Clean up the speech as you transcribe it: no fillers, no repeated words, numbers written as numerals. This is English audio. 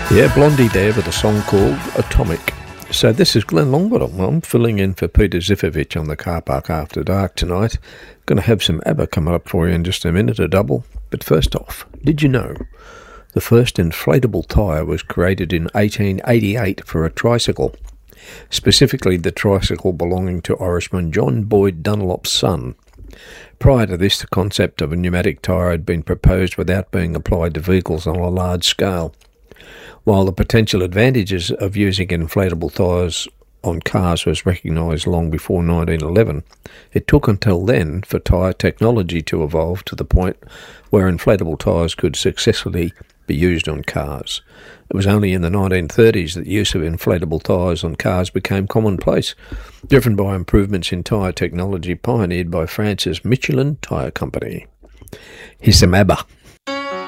Yeah, Blondie there with a song called Atomic. So this is Glenn Longbottom. I'm filling in for Peter Zifovich on the Car Park After Dark tonight. Going to have some ABBA coming up for you in just a minute, a double. But first off, did you know the first inflatable tyre was created in 1888 for a tricycle? Specifically the tricycle belonging to Irishman John Boyd Dunlop's son. Prior to this, the concept of a pneumatic tyre had been proposed without being applied to vehicles on a large scale. While the potential advantages of using inflatable tyres on cars was recognised long before 1911, it took until then for tyre technology to evolve to the point where inflatable tyres could successfully be used on cars. It was only in the 1930s that the use of inflatable tyres on cars became commonplace, driven by improvements in tyre technology pioneered by France's Michelin Tyre Company. Here's some ABBA.